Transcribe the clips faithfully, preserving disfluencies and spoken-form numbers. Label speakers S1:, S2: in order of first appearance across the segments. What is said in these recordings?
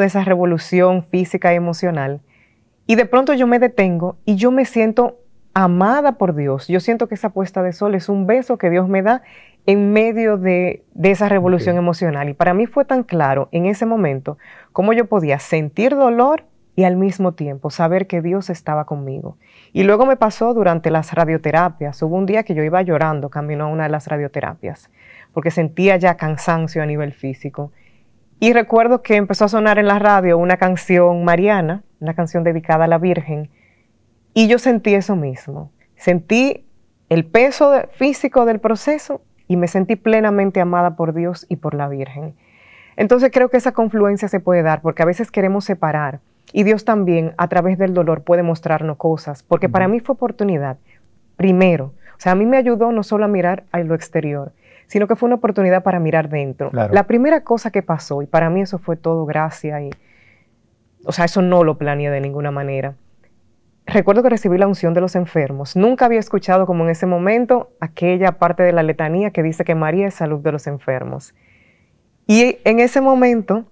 S1: de esa revolución física y emocional. Y de pronto yo me detengo y yo me siento amada por Dios. Yo siento que esa puesta de sol es un beso que Dios me da en medio de, de esa revolución okay. emocional. Y para mí fue tan claro en ese momento cómo yo podía sentir dolor y al mismo tiempo saber que Dios estaba conmigo. Y luego me pasó durante las radioterapias. Hubo un día que yo iba llorando camino a una de las radioterapias porque sentía ya cansancio a nivel físico. Y recuerdo que empezó a sonar en la radio una canción mariana, una canción dedicada a la Virgen, y yo sentí eso mismo. Sentí el peso de, físico del proceso y me sentí plenamente amada por Dios y por la Virgen. Entonces creo que esa confluencia se puede dar porque a veces queremos separar y Dios también a través del dolor puede mostrarnos cosas, porque uh-huh. para mí fue oportunidad, primero. O sea, a mí me ayudó no solo a mirar a lo exterior, sino que fue una oportunidad para mirar dentro. Claro. La primera cosa que pasó, y para mí eso fue todo gracia, y, o sea, eso no lo planeé de ninguna manera. Recuerdo que recibí la unción de los enfermos. Nunca había escuchado como en ese momento aquella parte de la letanía que dice que María es salud de los enfermos. Y en ese momento,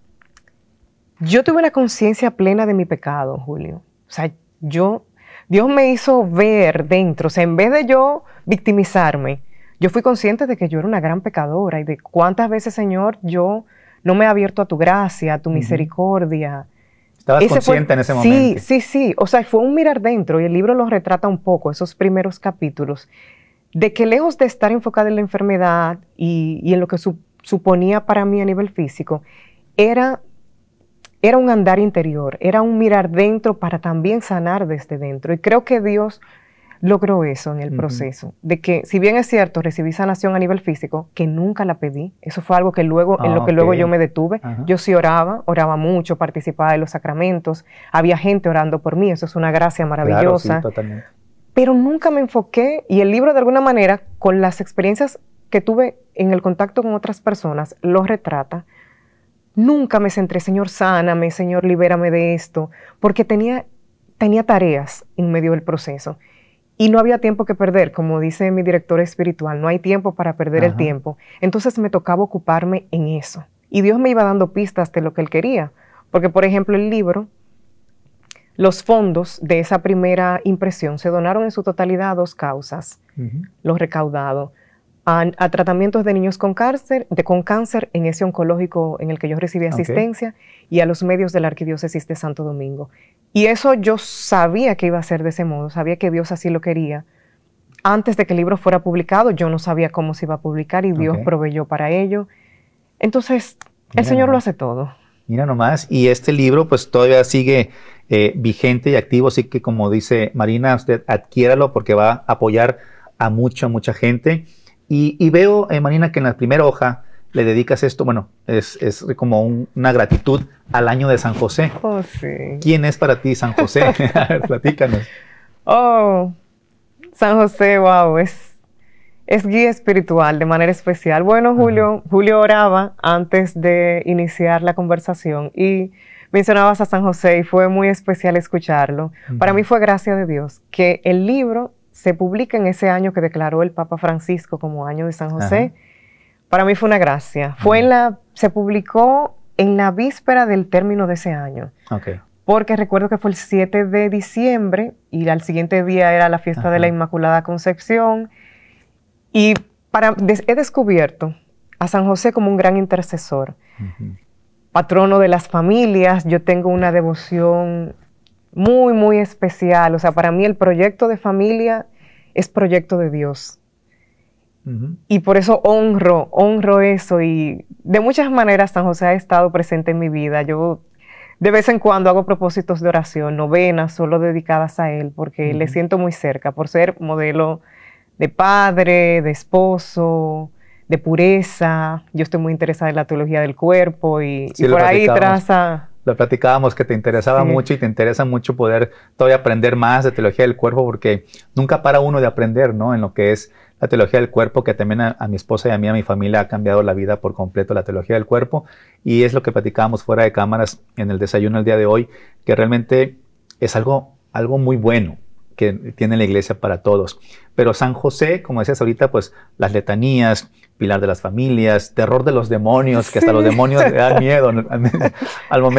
S1: yo tuve una conciencia plena de mi pecado, Julio. O sea, yo, Dios me hizo ver dentro, o sea, en vez de yo victimizarme, yo fui consciente de que yo era una gran pecadora y de cuántas veces, Señor, yo no me he abierto a tu gracia, a tu uh-huh. misericordia.
S2: ¿Estabas ese consciente fue, en ese momento?
S1: Sí, sí, sí. O sea, fue un mirar dentro y el libro lo retrata un poco, esos primeros capítulos, de que lejos de estar enfocada en la enfermedad y, y en lo que su, suponía para mí a nivel físico, era, era un andar interior, era un mirar dentro para también sanar desde dentro. Y creo que Dios logró eso en el uh-huh. proceso, de que si bien es cierto, recibí sanación a nivel físico, que nunca la pedí, eso fue algo que luego, oh, en lo que okay. luego yo me detuve, uh-huh. yo sí oraba, oraba mucho, participaba de los sacramentos, había gente orando por mí, eso es una gracia maravillosa,
S2: claro, sí, totalmente.
S1: Pero nunca me enfoqué, y el libro de alguna manera, con las experiencias que tuve en el contacto con otras personas, lo retrata. Nunca me centré, Señor, sáname, Señor, libérame de esto, porque tenía, tenía tareas en medio del proceso. Y no había tiempo que perder, como dice mi director espiritual, no hay tiempo para perder Ajá. el tiempo. Entonces me tocaba ocuparme en eso. Y Dios me iba dando pistas de lo que Él quería. Porque, por ejemplo, el libro, los fondos de esa primera impresión se donaron en su totalidad a dos causas. Uh-huh. Los recaudados a, a tratamientos de niños con cáncer, de, con cáncer en ese oncológico en el que yo recibí asistencia, okay. y a los medios de la Arquidiócesis de Santo Domingo. Y eso yo sabía que iba a ser de ese modo, sabía que Dios así lo quería. Antes de que el libro fuera publicado, yo no sabía cómo se iba a publicar y Dios okay. proveyó para ello. Entonces, Mira el Señor nomás. Lo hace todo.
S2: Mira nomás, y este libro pues todavía sigue eh, vigente y activo, así que como dice Marina, usted adquiéralo porque va a apoyar a mucha, mucha gente. Y, y veo, eh, Marina, que en la primera hoja le dedicas esto, bueno, es, es como un, una gratitud al año de San José.
S1: Oh, sí.
S2: ¿Quién es para ti San José? A ver, platícanos.
S1: Oh, San José, wow, es, es guía espiritual de manera especial. Bueno, Julio, uh-huh. Julio oraba antes de iniciar la conversación y mencionabas a San José y fue muy especial escucharlo. Uh-huh. Para mí fue gracia de Dios que el libro se publica en ese año que declaró el Papa Francisco como año de San José. Uh-huh. Para mí fue una gracia. Fue uh-huh. en la, se publicó en la víspera del término de ese año.
S2: Okay.
S1: Porque recuerdo que fue el siete de diciembre y al siguiente día era la fiesta uh-huh. de la Inmaculada Concepción. Y para, des, he descubierto a San José como un gran intercesor, uh-huh. patrono de las familias. Yo tengo una devoción muy, muy especial. O sea, para mí el proyecto de familia es proyecto de Dios. Uh-huh. Y por eso honro, honro eso. Y de muchas maneras San José ha estado presente en mi vida. Yo de vez en cuando hago propósitos de oración, novenas solo dedicadas a él, porque uh-huh. le siento muy cerca, por ser modelo de padre, de esposo, de pureza. Yo estoy muy interesada en la teología del cuerpo y, sí, y por ahí traza...
S2: Lo platicábamos que te interesaba sí. mucho y te interesa mucho poder todavía aprender más de teología del cuerpo, porque nunca para uno de aprender, ¿no? En lo que es la teología del cuerpo, que también a, a mi esposa y a mí, a mi familia, ha cambiado la vida por completo la teología del cuerpo. Y es lo que platicábamos fuera de cámaras en el desayuno el día de hoy, que realmente es algo, algo muy bueno que tiene la iglesia para todos. Pero San José, como decías ahorita, pues las letanías, pilar de las familias, terror de los demonios, que sí. hasta los demonios le dan miedo al momento